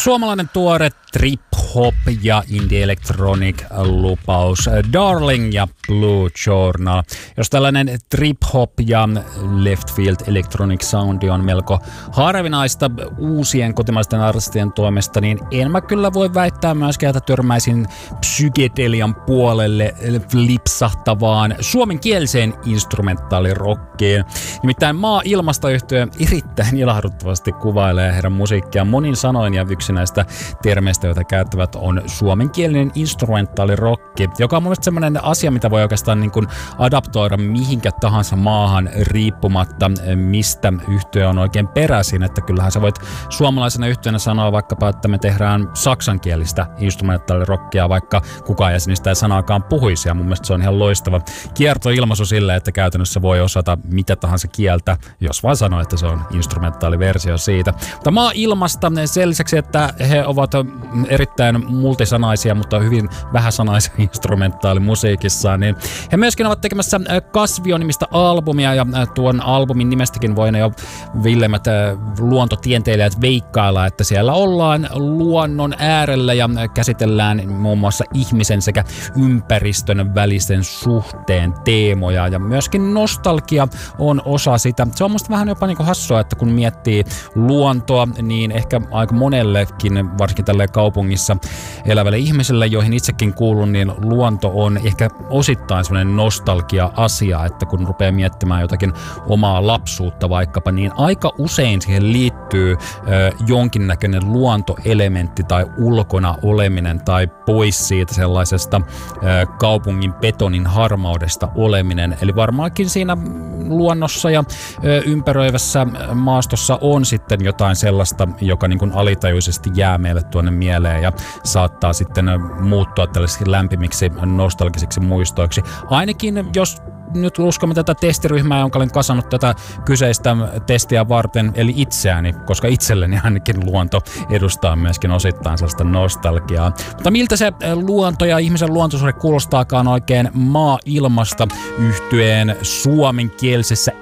Suomalainen tuore trip-hop ja indie-electronic lupaus Darling ja Blue Journal. Jos tällainen trip-hop ja left-field electronic soundi on melko harvinaista uusien kotimaisten artistien toimesta, niin en mä kyllä voi väittää myöskään, että törmäisin psykedelian puolelle lipsahtavaan suomenkieliseen instrumentaalirockiin. Nimittäin Maa-ilmasta-yhtye erittäin ilahduttavasti kuvailee heidän musiikkia monin sanoin, ja yksi näistä termeistä, joita käyttävät, on suomenkielinen instrumentaalirokki, joka on mun mielestä semmoinen asia, mitä voi oikeastaan niin kuin adaptoida mihinkä tahansa maahan riippumatta, mistä yhtye on oikein peräisin. Että kyllähän sä voit suomalaisena yhtyenä sanoa vaikkapa, että me tehdään saksankielistä instrumentaalirokkia, vaikka kukaan jäsenistä ei sanaakaan puhuisi, ja mun mielestä se on ihan loistava kiertoilmaisu sille, että käytännössä voi osata mitä tahansa kieltä, jos vaan sanoo, että se on instrumentaaliversio siitä. Mutta Maa-ilmasta sen lisäksi, että he ovat erittäin multisanaisia, mutta hyvin vähäsanaisia instrumentaalimusiikissaan, niin he myöskin ovat tekemässä Kasvio-nimistä albumia, ja tuon albumin nimestäkin voi ne jo villeimmät luontotienteilijät veikkailla, että siellä ollaan luonnon äärellä ja käsitellään muun muassa ihmisen sekä ympäristön välisen suhteen teemoja, ja myöskin nostalgia on osa sitä. Se on musta vähän jopa niin kuin hassua, että kun miettii luontoa, niin ehkä aika monellekin, varsinkin tälle kaupungissa elävälle ihmiselle, joihin itsekin kuulun, niin luonto on ehkä osittain sellainen nostalgia-asia, että kun rupeaa miettimään jotakin omaa lapsuutta vaikkapa, niin aika usein siihen liittyy jonkinnäköinen luontoelementti tai ulkona oleminen tai pois siitä sellaisesta kaupungin betonin harmaudesta oleminen. Eli varmaankin siinä luonnossa ja ympäröivässä maastossa on sitten jotain sellaista, joka niin kuin alitajuisesti jää meille tuonne mieleen ja saattaa sitten muuttua tällaisiksi lämpimiksi nostalgisiksi muistoiksi. Ainakin jos nyt uskomme tätä testiryhmää, jonka olen kasannut tätä kyseistä testiä varten, eli itseäni, koska itselleni ainakin luonto edustaa myöskin osittain sellaista nostalgiaa. Mutta miltä se luonto ja ihmisen luontosuhde kuulostaakaan oikein Maa-ilmasta -yhtyeen suomenkielisessä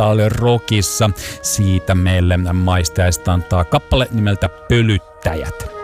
instrumentaalirokissa? Siitä meille maistajaista antaa kappale nimeltä Pölyttäjät.